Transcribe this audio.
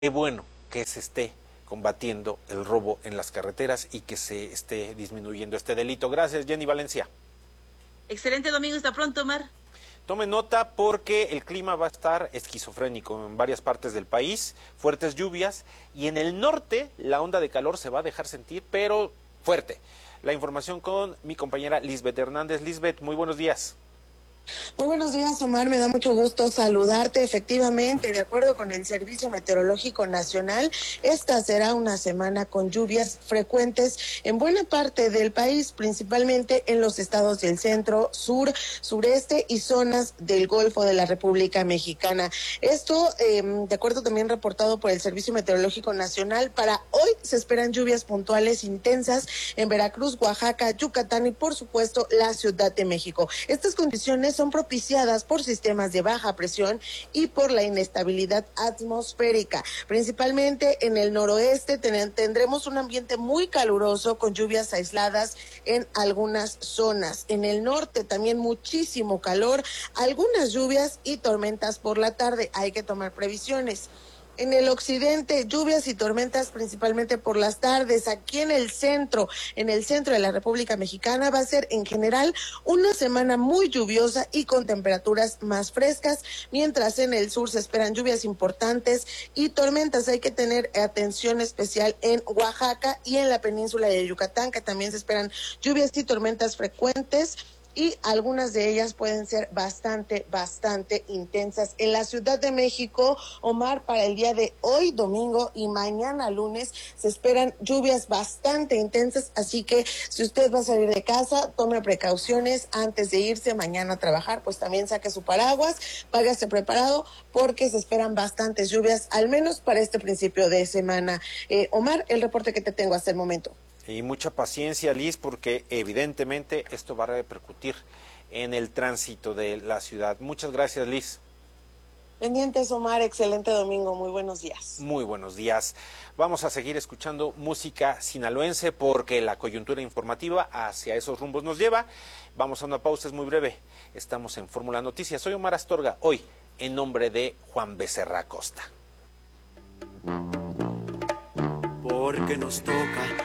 Qué bueno que se esté combatiendo el robo en las carreteras y que se esté disminuyendo este delito. Gracias, Jenny Valencia. Excelente domingo, hasta pronto, Omar. Tome nota porque el clima va a estar esquizofrénico en varias partes del país, fuertes lluvias y en el norte la onda de calor se va a dejar sentir, pero fuerte. La información con mi compañera Lisbeth Hernández. Lisbeth, muy buenos días. Muy buenos días, Omar, me da mucho gusto saludarte. Efectivamente, de acuerdo con el Servicio Meteorológico Nacional, esta será una semana con lluvias frecuentes en buena parte del país, principalmente en los estados del centro, sur, sureste y zonas del Golfo de la República Mexicana. Esto, de acuerdo también reportado por el Servicio Meteorológico Nacional, para hoy se esperan lluvias puntuales intensas en Veracruz, Oaxaca, Yucatán y, por supuesto, la Ciudad de México. Estas condiciones son propiciadas por sistemas de baja presión y por la inestabilidad atmosférica. Principalmente en el noroeste tendremos un ambiente muy caluroso con lluvias aisladas en algunas zonas. En el norte también muchísimo calor, algunas lluvias y tormentas por la tarde. Hay que tomar previsiones. En el occidente, lluvias y tormentas principalmente por las tardes. Aquí en el centro de la República Mexicana va a ser en general una semana muy lluviosa y con temperaturas más frescas, mientras en el sur se esperan lluvias importantes y tormentas. Hay que tener atención especial en Oaxaca y en la península de Yucatán, que también se esperan lluvias y tormentas frecuentes, y algunas de ellas pueden ser bastante intensas. En la Ciudad de México, Omar, para el día de hoy, domingo, y mañana, lunes, se esperan lluvias bastante intensas, así que si usted va a salir de casa, tome precauciones antes de irse mañana a trabajar, pues también saque su paraguas, váyase preparado, porque se esperan bastantes lluvias, al menos para este principio de semana. Omar, el reporte que te tengo hasta el momento. Y mucha paciencia, Liz, porque evidentemente esto va a repercutir en el tránsito de la ciudad. Muchas gracias, Liz. Pendientes, Omar, excelente domingo, muy buenos días. Muy buenos días. Vamos a seguir escuchando música sinaloense porque la coyuntura informativa hacia esos rumbos nos lleva. Vamos a una pausa, es muy breve. Estamos en Fórmula Noticias. Soy Omar Astorga, hoy en nombre de Juan Becerra Acosta. Porque nos toca